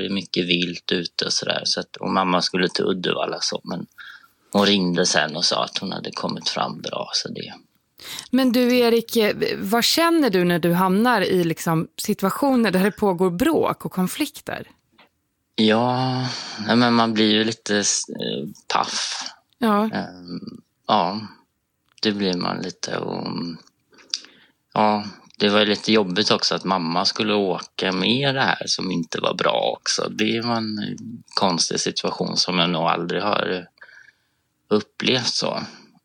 ju mycket vilt ute och sådär. Och mamma skulle till Uddevalla så, men hon ringde sen och sa att hon hade kommit fram bra. Så det. Men du Erik, vad känner du när du hamnar i liksom situationer där det pågår bråk och konflikter? Ja, men man blir ju lite paff. Ja. Ja, det blir man lite. Och, ja, det var lite jobbigt också att mamma skulle åka med det här som inte var bra också. Det var en konstig situation som jag nog aldrig har upplevt så.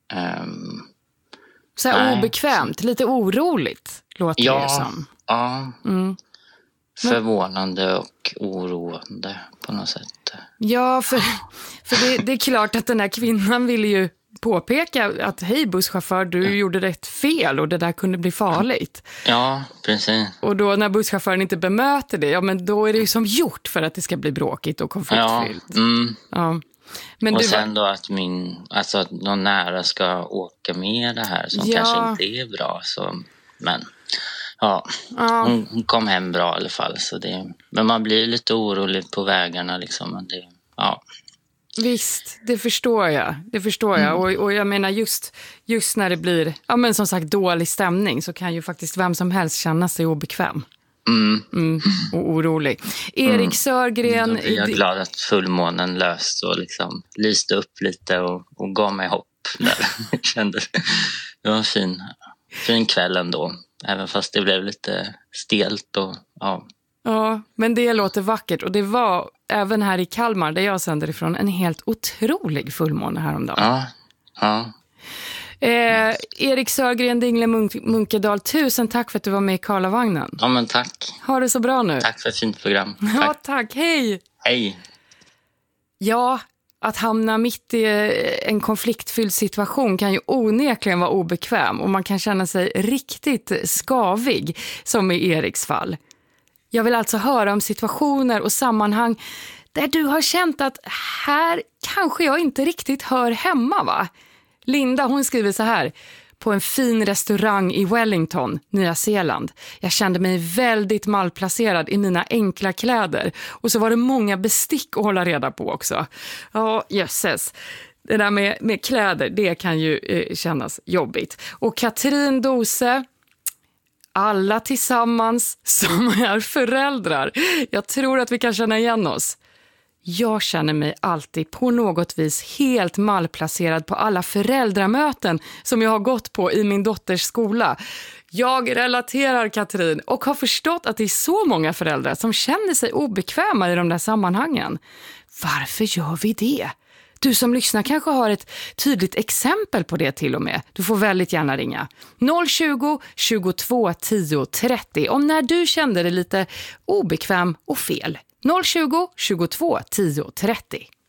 Så här obekvämt, lite oroligt låter det som. Ja, förvånande och oroande på något sätt. Ja, för det är klart att den här kvinnan ville ju påpeka att hej busschaufför, du gjorde rätt fel och det där kunde bli farligt. Ja, precis. Och då när busschauffören inte bemöter det, ja men då är det ju som gjort för att det ska bli bråkigt och konfliktfyllt. Ja. Men och sen då att att någon nära ska åka med det här som kanske inte är bra. Så, men hon kom hem bra i alla fall. Så men man blir lite orolig på vägarna liksom. Men Visst, det förstår jag. Och jag menar just när det blir som sagt dålig stämning så kan ju faktiskt vem som helst känna sig obekväm. Och orolig. Erik Sörgren... Då blir jag glad att fullmånen löst och liksom lyste upp lite och gav mig hopp där. Det var en fin kväll ändå. Även fast det blev lite stelt och Ja, men det låter vackert och det var även här i Kalmar där jag sänder ifrån en helt otrolig fullmåne häromdagen. Ja. Erik Sörgren, Dingle Munkedal, tusen tack för att du var med i Karlavagnen. Ja, men tack. Ha det så bra nu. Tack för ett fint program. Tack. Ja, tack. Hej. Hej. Ja, att hamna mitt i en konfliktfylld situation kan ju onekligen vara obekväm och man kan känna sig riktigt skavig, som i Eriks fall. Jag vill alltså höra om situationer och sammanhang där du har känt att här kanske jag inte riktigt hör hemma, va? Linda, hon skriver så här: på en fin restaurang i Wellington, Nya Zeeland. Jag kände mig väldigt malplacerad i mina enkla kläder. Och så var det många bestick att hålla reda på också. Ja, jösses. Det där med kläder, det kan ju kännas jobbigt. Och Katrin Dose... alla tillsammans som är föräldrar. Jag tror att vi kan känna igen oss. Jag känner mig alltid på något vis helt malplacerad på alla föräldramöten som jag har gått på i min dotters skola. Jag relaterar, Katrin, och har förstått att det är så många föräldrar som känner sig obekväma i de där sammanhangen. Varför gör vi det? Du som lyssnar kanske har ett tydligt exempel på det till och med. Du får väldigt gärna ringa. 020 22 10 30 om när du kände dig lite obekväm och fel. 020 22 10 30.